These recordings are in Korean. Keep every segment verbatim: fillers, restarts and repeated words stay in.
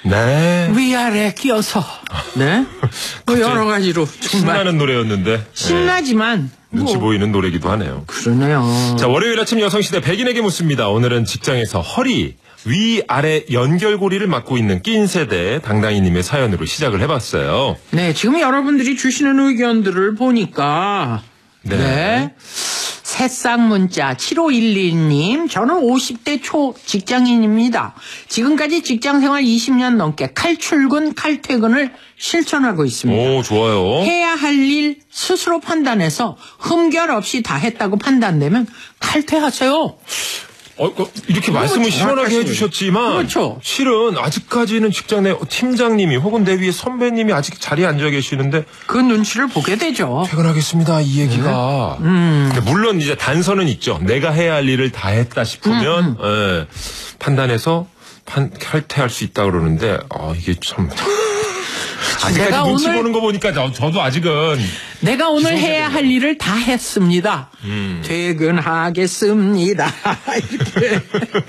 네. 위아래 끼어서. 네. 뭐 여러 가지로. 정말 신나는 노래였는데. 신나지만. 네. 눈치 뭐. 보이는 노래기도 하네요. 그러네요. 자, 월요일 아침 여성시대 백인에게 묻습니다. 오늘은 직장에서 허리, 위아래 연결고리를 맡고 있는 낀 세대 당당이님의 사연으로 시작을 해봤어요. 네, 지금 여러분들이 주시는 의견들을 보니까. 네. 네. 새싹 문자 칠오일일 님, 저는 오십 대 초 직장인입니다. 지금까지 직장생활 이십 년 넘게 칼출근, 칼퇴근을 실천하고 있습니다. 오, 좋아요. 해야 할 일 스스로 판단해서 흠결 없이 다 했다고 판단되면 칼퇴하세요. 어, 이렇게 말씀을 시원하게 해주셨지만 그렇죠. 실은 아직까지는 직장 내 팀장님이 혹은 내 위에 선배님이 아직 자리에 앉아 계시는데 그 눈치를 보게 되죠. 퇴근하겠습니다 이 얘기가. 네? 음. 근데 물론 이제 단서는 있죠. 내가 해야 할 일을 다 했다 싶으면 음, 음. 예, 판단해서 판, 칼퇴할 수 있다 그러는데 아 이게 참 아직까지 눈치 오늘, 보는 거 보니까 저, 저도 아직은 내가 오늘 해야 할 일을 다 했습니다. 음. 퇴근하겠습니다. 이렇게.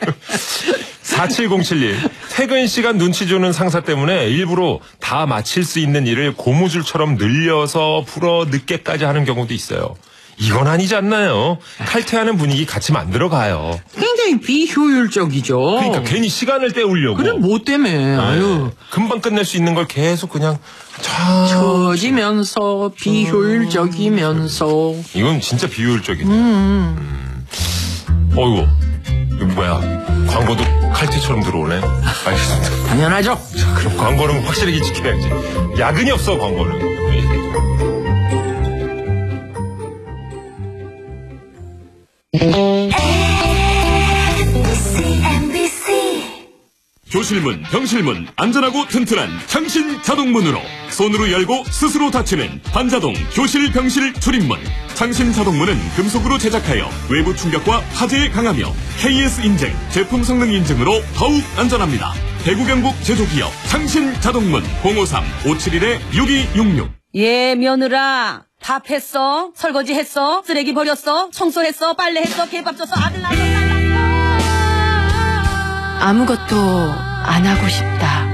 사칠공칠 님, 퇴근 시간 눈치 주는 상사 때문에 일부러 다 마칠 수 있는 일을 고무줄처럼 늘려서 풀어 늦게까지 하는 경우도 있어요. 이건 아니지 않나요? 칼퇴하는 분위기 같이 만들어가요. 굉장히 비효율적이죠. 그러니까 괜히 시간을 때우려고. 그래 뭐 때문에. 네. 아유. 금방 끝낼 수 있는 걸 계속 그냥 처지면서 비효율적이면서. 이건 진짜 비효율적이네. 음. 음. 어이구, 이거 뭐야? 광고도 칼퇴처럼 들어오네. 알겠습니다. 당연하죠. 자, 그럼 광고는 확실하게 지켜야지. 야근이 없어 광고는. 교실문, 병실문, 안전하고 튼튼한 창신 자동문으로 손으로 열고 스스로 닫히는 반자동 교실 병실 출입문. 창신 자동문은 금속으로 제작하여 외부 충격과 화재에 강하며 케이에스 인증, 제품 성능 인증으로 더욱 안전합니다. 대구 경북 제조기업 창신 자동문 공오삼 오칠일 육이육육. 예, 며느라. 밥 했어? 설거지 했어? 쓰레기 버렸어? 청소했어? 빨래했어? 개밥 줬어? 아들 낳았어? 딸 낳았어? 아무것도 안 하고 싶다.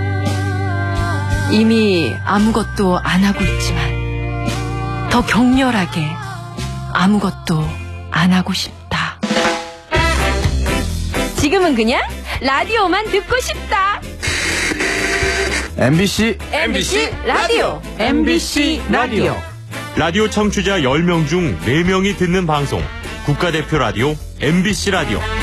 이미 아무것도 안 하고 있지만 더 격렬하게 아무것도 안 하고 싶다. 지금은 그냥 라디오만 듣고 싶다. 엠비씨 엠비씨 라디오. 엠비씨 라디오. 라디오 청취자 열 명 중 네 명이 듣는 방송 국가대표 라디오 엠비씨 라디오.